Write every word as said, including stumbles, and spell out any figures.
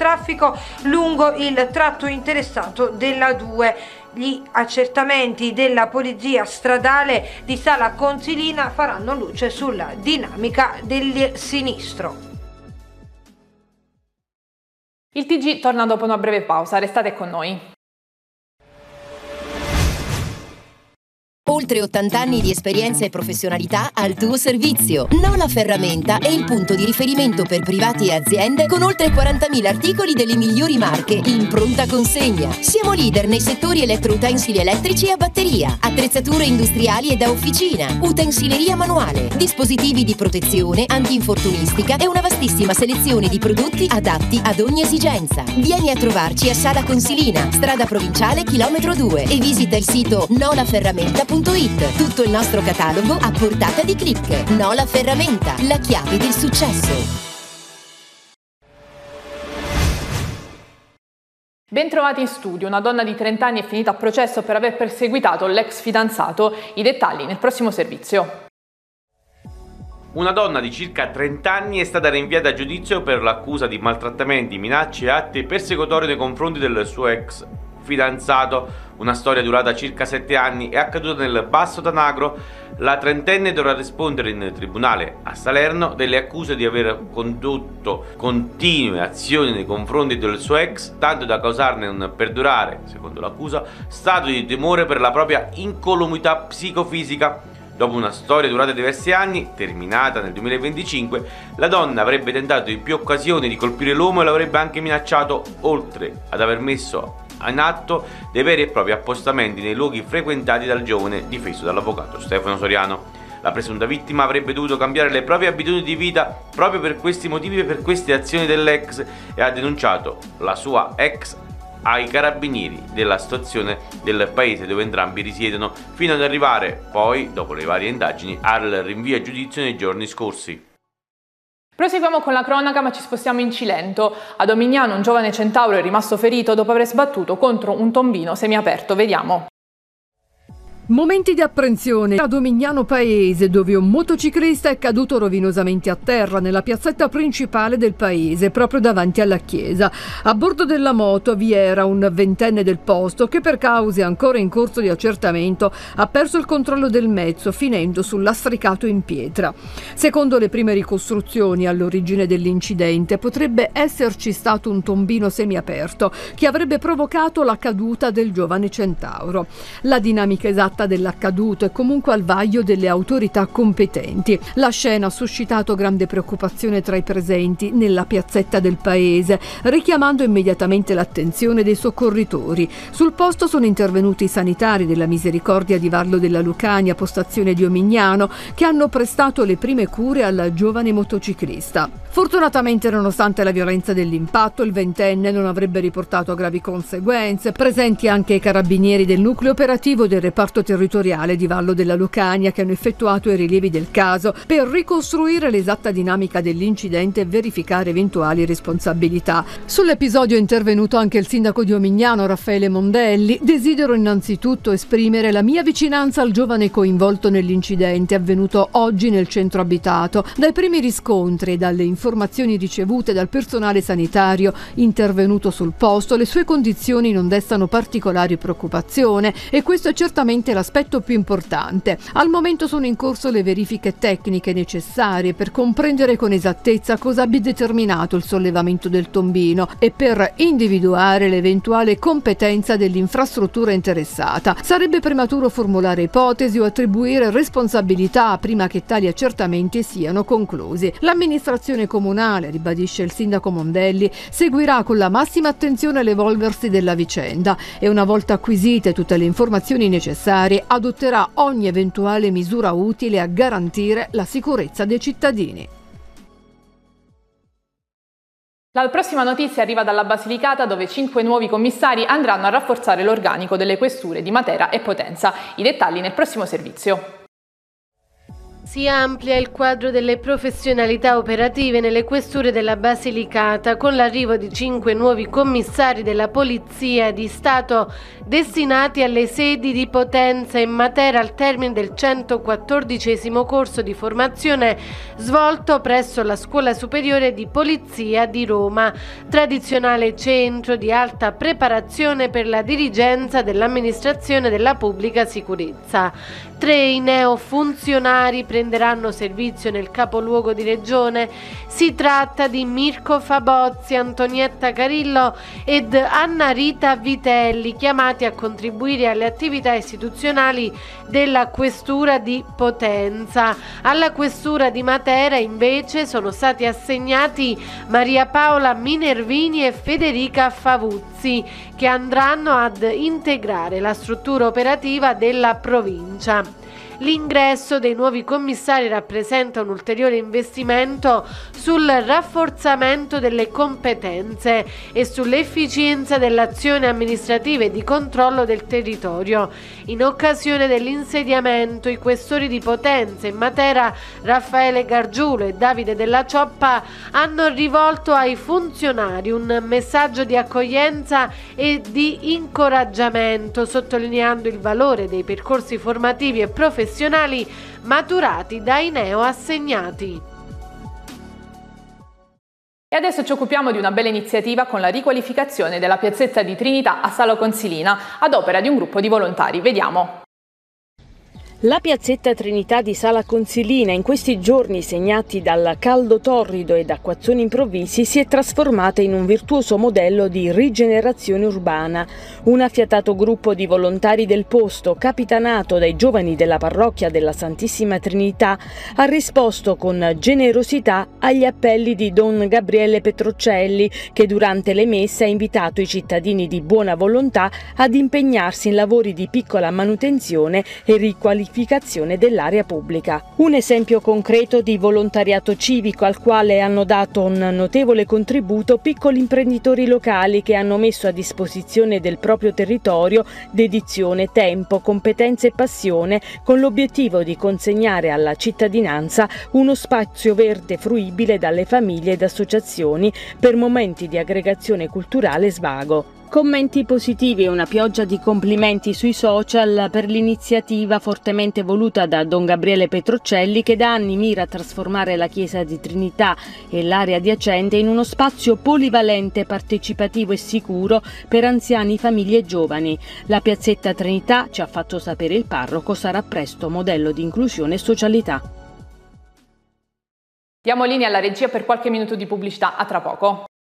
traffico lungo il tratto interessato della due. Gli accertamenti della polizia stradale di Sala Consilina faranno luce sulla dinamica del sinistro. Il T G torna dopo una breve pausa, restate con noi. Oltre ottanta anni di esperienza e professionalità al tuo servizio. Nola Ferramenta è il punto di riferimento per privati e aziende con oltre quarantamila articoli delle migliori marche in pronta consegna. Siamo leader nei settori elettroutensili elettrici e a batteria, attrezzature industriali e da officina, utensileria manuale, dispositivi di protezione, antinfortunistica e una vastissima selezione di prodotti adatti ad ogni esigenza. Vieni a trovarci a Sala Consilina, strada provinciale chilometro due e visita il sito nola ferramenta punto it. Tutto il nostro catalogo a portata di click. Nola Ferramenta, la chiave del successo. Bentrovati in studio. Una donna di trenta anni è finita a processo per aver perseguitato l'ex fidanzato. I dettagli nel prossimo servizio. Una donna di circa trenta anni è stata rinviata a giudizio per l'accusa di maltrattamenti, minacce e atti persecutori nei confronti del suo ex fidanzato. Una storia durata circa sette anni è accaduta nel Basso Tanagro. La trentenne dovrà rispondere in tribunale a Salerno delle accuse di aver condotto continue azioni nei confronti del suo ex, tanto da causarne un perdurare, secondo l'accusa, stato di timore per la propria incolumità psicofisica. Dopo una storia durata diversi anni, terminata nel duemilaventicinque, la donna avrebbe tentato in più occasioni di colpire l'uomo e l'avrebbe anche minacciato, oltre ad aver messo in atto dei veri e propri appostamenti nei luoghi frequentati dal giovane difeso dall'avvocato Stefano Soriano. La presunta vittima avrebbe dovuto cambiare le proprie abitudini di vita proprio per questi motivi e per queste azioni dell'ex e ha denunciato la sua ex ai carabinieri della stazione del paese dove entrambi risiedono, fino ad arrivare poi, dopo le varie indagini, al rinvio a giudizio nei giorni scorsi. Proseguiamo con la cronaca, ma ci spostiamo in Cilento. A Domignano un giovane centauro è rimasto ferito dopo aver sbattuto contro un tombino semiaperto. Vediamo. Momenti di apprensione a Domignano Paese, dove un motociclista è caduto rovinosamente a terra nella piazzetta principale del paese, proprio davanti alla chiesa. A bordo della moto vi era un ventenne del posto che, per cause ancora in corso di accertamento, ha perso il controllo del mezzo, finendo sul lastricato in pietra. Secondo le prime ricostruzioni, all'origine dell'incidente potrebbe esserci stato un tombino semiaperto che avrebbe provocato la caduta del giovane centauro. La dinamica esatta dell'accaduto è comunque al vaglio delle autorità competenti. La scena ha suscitato grande preoccupazione tra i presenti nella piazzetta del paese, richiamando immediatamente l'attenzione dei soccorritori. Sul posto sono intervenuti i sanitari della Misericordia di Vallo della Lucania, postazione di Omignano, che hanno prestato le prime cure al giovane motociclista. Fortunatamente, nonostante la violenza dell'impatto, il ventenne non avrebbe riportato gravi conseguenze. Presenti anche i carabinieri del nucleo operativo del reparto territoriale di Vallo della Lucania, che hanno effettuato i rilievi del caso per ricostruire l'esatta dinamica dell'incidente e verificare eventuali responsabilità. Sull'episodio è intervenuto anche il sindaco di Omignano, Raffaele Mondelli. Desidero innanzitutto esprimere la mia vicinanza al giovane coinvolto nell'incidente avvenuto oggi nel centro abitato. Dai primi riscontri e dalle informazioni ricevute dal personale sanitario intervenuto sul posto, le sue condizioni non destano particolari preoccupazione e questo è certamente l'aspetto più importante. Al momento sono in corso le verifiche tecniche necessarie per comprendere con esattezza cosa abbia determinato il sollevamento del tombino e per individuare l'eventuale competenza dell'infrastruttura interessata. Sarebbe prematuro formulare ipotesi o attribuire responsabilità prima che tali accertamenti siano conclusi. L'amministrazione comunale, ribadisce il sindaco Mondelli, seguirà con la massima attenzione l'evolversi della vicenda e, una volta acquisite tutte le informazioni necessarie, adotterà ogni eventuale misura utile a garantire la sicurezza dei cittadini. La prossima notizia arriva dalla Basilicata, dove cinque nuovi commissari andranno a rafforzare l'organico delle questure di Matera e Potenza. I dettagli nel prossimo servizio. Si amplia il quadro delle professionalità operative nelle questure della Basilicata con l'arrivo di cinque nuovi commissari della Polizia di Stato destinati alle sedi di Potenza e Matera al termine del centoquattordicesimo corso di formazione svolto presso la Scuola Superiore di Polizia di Roma, tradizionale centro di alta preparazione per la dirigenza dell'amministrazione della pubblica sicurezza. Tre i neofunzionari prenderanno servizio nel capoluogo di regione. Si tratta di Mirko Fabozzi, Antonietta Carillo ed Anna Rita Vitelli, chiamati a contribuire alle attività istituzionali della Questura di Potenza. Alla Questura di Matera invece sono stati assegnati Maria Paola Minervini e Federica Favuzzi, che andranno ad integrare la struttura operativa della provincia. L'ingresso dei nuovi commissari rappresenta un ulteriore investimento sul rafforzamento delle competenze e sull'efficienza dell'azione amministrativa e di controllo del territorio. In occasione dell'insediamento, i questori di Potenza e Matera, Raffaele Gargiulo e Davide Della Cioppa, hanno rivolto ai funzionari un messaggio di accoglienza e di incoraggiamento, sottolineando il valore dei percorsi formativi e professionali maturati dai neoassegnati. E adesso ci occupiamo di una bella iniziativa con la riqualificazione della piazzetta di Trinità a Sala Consilina ad opera di un gruppo di volontari. Vediamo. La piazzetta Trinità di Sala Consilina, in questi giorni segnati dal caldo torrido ed acquazzoni improvvisi, si è trasformata in un virtuoso modello di rigenerazione urbana. Un affiatato gruppo di volontari del posto, capitanato dai giovani della parrocchia della Santissima Trinità, ha risposto con generosità agli appelli di Don Gabriele Petrocelli, che durante le messe ha invitato i cittadini di buona volontà ad impegnarsi in lavori di piccola manutenzione e riqualificazione dell'area pubblica. Un esempio concreto di volontariato civico al quale hanno dato un notevole contributo piccoli imprenditori locali che hanno messo a disposizione del proprio territorio dedizione, tempo, competenze e passione con l'obiettivo di consegnare alla cittadinanza uno spazio verde fruibile dalle famiglie ed associazioni per momenti di aggregazione culturale e svago. Commenti positivi e una pioggia di complimenti sui social per l'iniziativa fortemente voluta da Don Gabriele Petrocelli, che da anni mira a trasformare la chiesa di Trinità e l'area adiacente in uno spazio polivalente, partecipativo e sicuro per anziani, famiglie e giovani. La piazzetta Trinità, ci ha fatto sapere il parroco, sarà presto modello di inclusione e socialità. Diamo linea alla regia per qualche minuto di pubblicità, a tra poco.